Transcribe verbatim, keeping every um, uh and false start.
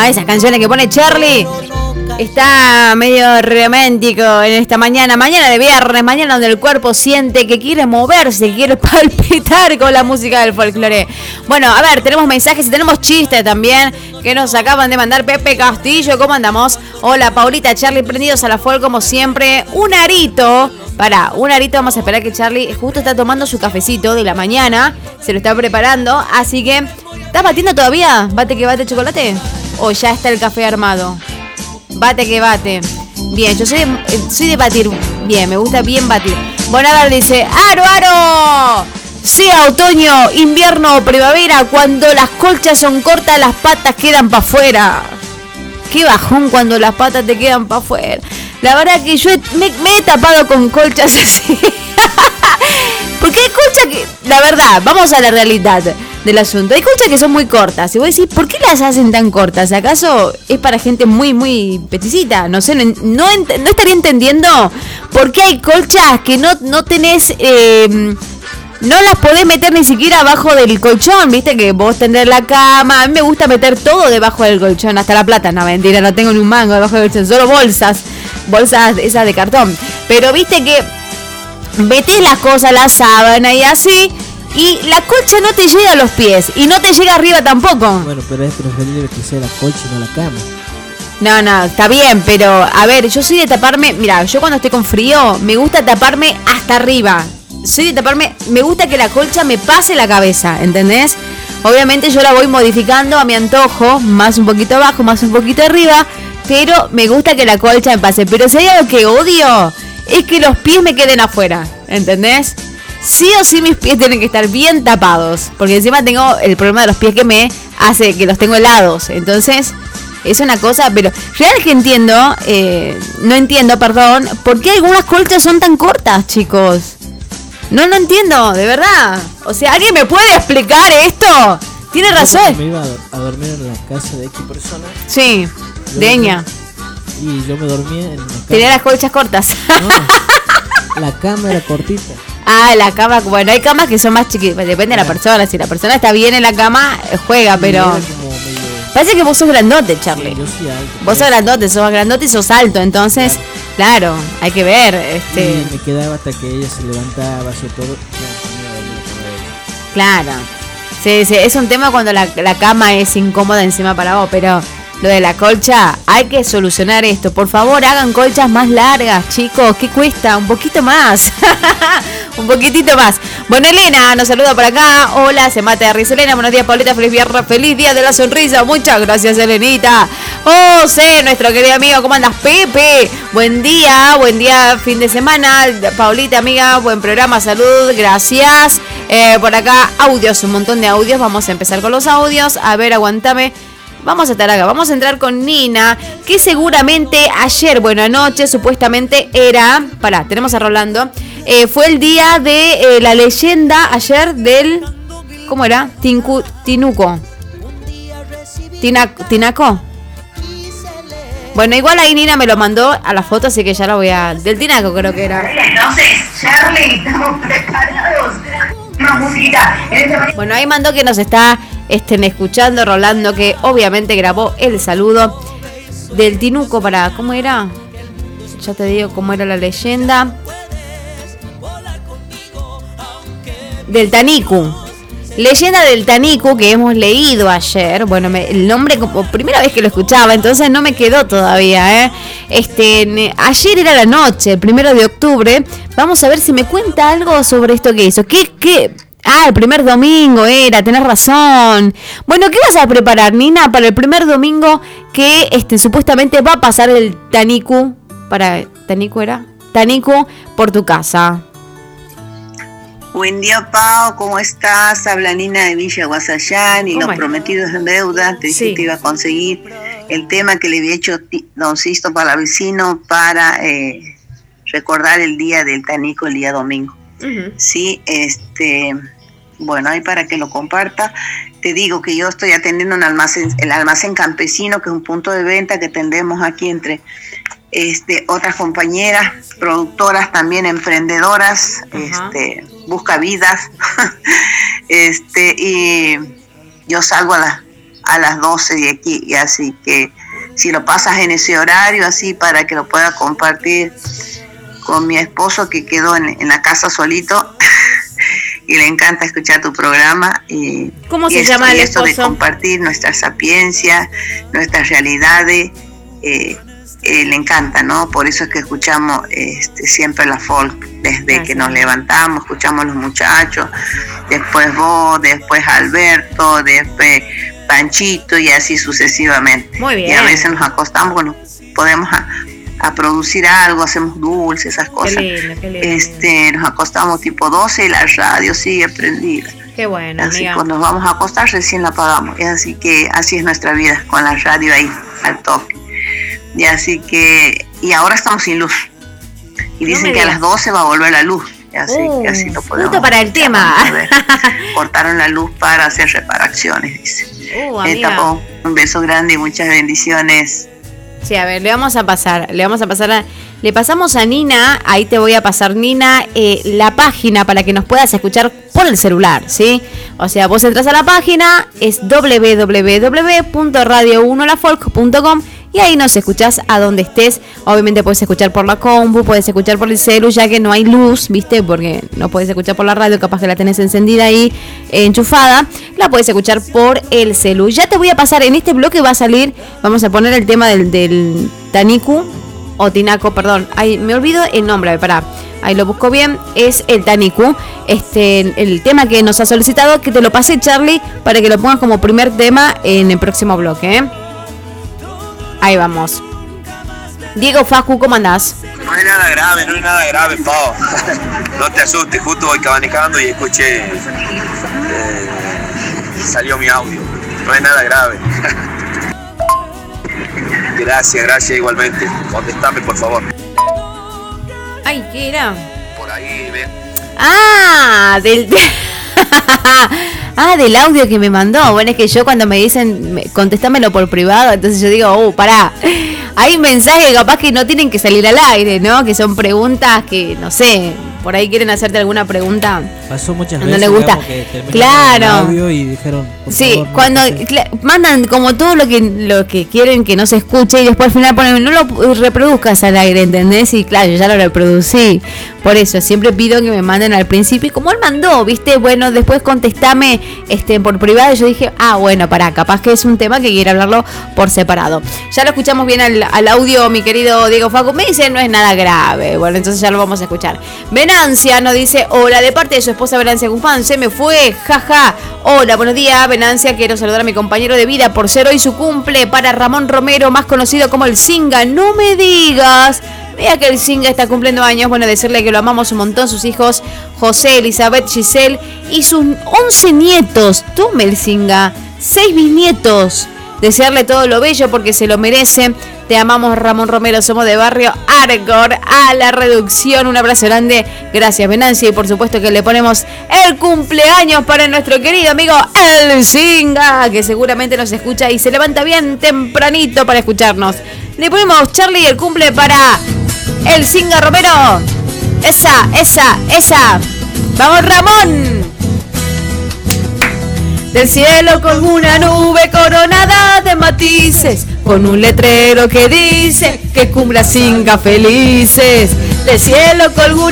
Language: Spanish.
Ah, esas canciones que pone Charlie. Está medio romántico en esta mañana, mañana de viernes, mañana donde el cuerpo siente que quiere moverse, que quiere palpitar con la música del folclore. Bueno, a ver, tenemos mensajes y tenemos chistes también que nos acaban de mandar. Pepe Castillo, ¿cómo andamos? Hola, Paulita, Charlie, prendidos a la folk como siempre. Un arito, pará, un arito, vamos a esperar que Charlie justo está tomando su cafecito de la mañana, se lo está preparando, así que, ¿estás batiendo todavía? ¿Bate que bate chocolate? ¿O ya está el café armado? Bate que bate. Bien, yo soy de, soy de batir. Bien, me gusta bien batir. Bonavar dice, ¡Aro, aro! Sea otoño, invierno o primavera, cuando las colchas son cortas, las patas quedan para afuera. Qué bajón cuando las patas te quedan para afuera. La verdad que yo he, me, me he tapado con colchas así. Porque hay colchas que, la verdad, vamos a la realidad del asunto. Hay colchas que son muy cortas. Y vos decís, ¿por qué las hacen tan cortas? ¿Acaso es para gente muy, muy peticita? No sé, no, no, ent- no estaría entendiendo por qué hay colchas que no, no tenés... Eh, no las podés meter ni siquiera abajo del colchón, viste que vos tenés la cama. A mí me gusta meter todo debajo del colchón, hasta la plata. No, mentira, no tengo ni un mango debajo del colchón, solo bolsas, bolsas esas de cartón. Pero viste que metés las cosas, la sábana y así, y la colcha no te llega a los pies y no te llega arriba tampoco. Bueno, pero es preferible que sea la colcha y no la cama. No, no, está bien, pero a ver, yo soy de taparme, mira, yo cuando estoy con frío me gusta taparme hasta arriba. Soy de taparme, me gusta que la colcha me pase la cabeza, ¿entendés? Obviamente yo la voy modificando a mi antojo, más un poquito abajo, más un poquito arriba, pero me gusta que la colcha me pase. Pero si hay algo que odio, es que los pies me queden afuera, ¿entendés? Sí o sí mis pies tienen que estar bien tapados, porque encima tengo el problema de los pies que me hace que los tengo helados, entonces... Es una cosa, pero real que entiendo, eh, no entiendo, perdón, ¿por qué algunas colchas son tan cortas, chicos? No, no entiendo, de verdad. O sea, ¿alguien me puede explicar esto? Tiene Yo razón. Me iba a dormir en la casa de X personas. Sí, deña. Y yo me dormía en la cama. Tenía las colchas cortas. No, la cama era cortita. Ah, la cama, bueno, hay camas que son más chiquitas, depende de la persona. Si la persona está bien en la cama, juega, pero... Parece que vos sos grandote, Charlie. Sí, yo soy alto. Vos sos grandote, sos grandote y sos alto, entonces, claro, hay que ver. este Y me quedaba hasta que ella se levantaba, hacía todo. Claro. Sí, sí, es un tema cuando la, la cama es incómoda encima para vos, pero lo de la colcha, hay que solucionar esto. Por favor, hagan colchas más largas, chicos. ¿Qué cuesta? Un poquito más. Un poquitito más. Bueno, Elena nos saluda por acá. Hola, se mata de risa. Elena, buenos días, Paulita. Feliz viernes, feliz día de la sonrisa. Muchas gracias, Elenita. Oh, sí, nuestro querido amigo, ¿cómo andas, Pepe? Buen día, buen día, fin de semana. Paulita, amiga, buen programa, salud, gracias. Eh, por acá, audios, un montón de audios. Vamos a empezar con los audios. A ver, aguantame. Vamos a estar acá, vamos a entrar con Nina, que seguramente ayer, bueno, anoche, supuestamente era... Pará, tenemos a Rolando. Eh, fue el día de eh, la leyenda ayer del... ¿Cómo era? Tinku, Tinuco. Tina, ¿Tinaco? Bueno, igual ahí Nina me lo mandó a la foto, así que ya lo voy a... Del Tinaco creo que era. Entonces, Charlie, estamos preparados. Más musiquita. Bueno, ahí mandó que nos está... Estén escuchando, Rolando, que obviamente grabó el saludo del Tinuco para... ¿Cómo era? Ya te digo cómo era la leyenda. Del Tanicu. Leyenda del Tanicu que hemos leído ayer. Bueno, me, el nombre como primera vez que lo escuchaba, entonces no me quedó todavía, ¿eh? Este, ayer era la noche, el primero de octubre. Vamos a ver si me cuenta algo sobre esto que hizo. ¿Qué, qué? Ah, el primer domingo era, tenés razón. Bueno, ¿qué vas a preparar, Nina, para el primer domingo que este supuestamente va a pasar el Tanicu? Para, ¿Tanicu era? Tanicu por tu casa. Buen día, Pau, ¿cómo estás? Habla Nina de Villa Guasayán y los es? prometidos en deuda. Te dije sí. que iba a conseguir el tema que le había hecho Don Sisto para vecino para eh, recordar el día del Tanico, el día domingo. Uh-huh. Sí, este, bueno, ahí para que lo comparta. Te digo que yo estoy atendiendo un almacén, el almacén campesino, que es un punto de venta que tendemos aquí entre este, otras compañeras, productoras también, emprendedoras, uh-huh. este, busca vidas. este, y yo salgo a las a las doce de aquí, y así que si lo pasas en ese horario, así para que lo pueda compartir con mi esposo que quedó en, en la casa solito y le encanta escuchar tu programa. Y, ¿Cómo y se esto, llama el y esto esposo? de compartir nuestra sapiencia, nuestras realidades, eh, eh, le encanta, ¿no? Por eso es que escuchamos este, siempre la folk, desde Gracias. que nos levantamos, escuchamos los muchachos, después vos, después Alberto, después Panchito y así sucesivamente. Muy bien. Y a veces nos acostamos, bueno, podemos a, a producir algo, hacemos dulces, esas cosas. Qué lindo, qué lindo. Este, nos acostamos tipo doce y la radio sigue prendida. Qué bueno, así amiga. Cuando nos vamos a acostar recién la apagamos. Y así que así es nuestra vida, con la radio ahí, al toque. Y así que, y ahora estamos sin luz. Y dicen no que a las doce va a volver la luz. Y así uh, que así lo podemos. Punto para el tema. Cortaron la luz para hacer reparaciones, dice. Uh, amiga. Un beso grande y muchas bendiciones. Sí, a ver, le vamos a pasar, le vamos a pasar, a, le pasamos a Nina, ahí te voy a pasar, Nina, eh, la página para que nos puedas escuchar por el celular, ¿sí? O sea, vos entras a la página, es doble u doble u doble u punto radio uno la folk punto com y ahí nos escuchás a donde estés. Obviamente puedes escuchar por la compu, puedes escuchar por el celu, ya que no hay luz, ¿viste? Porque no puedes escuchar por la radio, capaz que la tenés encendida ahí, eh, enchufada. La puedes escuchar por el celu. Ya te voy a pasar, en este bloque va a salir, vamos a poner el tema del, del Taniku, o Tinaco, perdón. Ay, me olvido el nombre, pará. Ahí lo busco bien, es el Taniku, este, el tema que nos ha solicitado, que te lo pase Charlie, para que lo pongas como primer tema en el próximo bloque, ¿eh? Ahí vamos. Diego Facu, ¿cómo andás? No es nada grave, no es nada grave, Pau. No te asustes, justo voy cabanecando y escuché, eh, salió mi audio. No es nada grave. Gracias, gracias igualmente. Contestame, por favor. Ay, ¿qué era? Por ahí, ven. Ah, del... ah, del audio que me mandó. Bueno, es que yo cuando me dicen, contéstamelo por privado, entonces yo digo, oh, pará. Hay mensajes que capaz que no tienen que salir al aire, ¿no? Que son preguntas que, no sé, por ahí quieren hacerte alguna pregunta. Pasó muchas no veces. le gusta. Que claro. El audio y dijeron, sí, favor, no cuando cl- mandan como todo lo que lo que quieren que no se escuche y después al final ponen, no lo reproduzcas al aire, ¿entendés? Y claro, yo ya lo reproducí. Por eso siempre pido que me manden al principio. Y como él mandó, ¿viste? Bueno, después contestame este, por privado. Y yo dije, ah, bueno, pará, capaz que es un tema que quiere hablarlo por separado. Ya lo escuchamos bien al, al audio, mi querido Diego Facu. Me dice, no es nada grave. Bueno, entonces ya lo vamos a escuchar. Venancia nos dice, hola, de parte de su esposa Venancia Guzmán, se me fue, jaja. Hola, buenos días, Venancia. Quiero saludar a mi compañero de vida por ser hoy su cumple. Para Ramón Romero, más conocido como el Singa. No me digas. Vea que el Singa está cumpliendo años. Bueno, decirle que lo amamos un montón. Sus hijos José, Elizabeth, Giselle y sus once nietos. Tome el Singa. seis bisnietos. Desearle todo lo bello porque se lo merece. Te amamos, Ramón Romero. Somos de Barrio Arcor a la reducción. Un abrazo grande. Gracias, Venancia. Y por supuesto que le ponemos el cumpleaños para nuestro querido amigo El Singa, que seguramente nos escucha y se levanta bien tempranito para escucharnos. Le ponemos, Charlie, el cumple para El Singa Romero. Esa, esa, esa. Vamos, Ramón. Del cielo con una nube coronada de matices, con un letrero que dice que cumpla Singa felices. Del cielo con una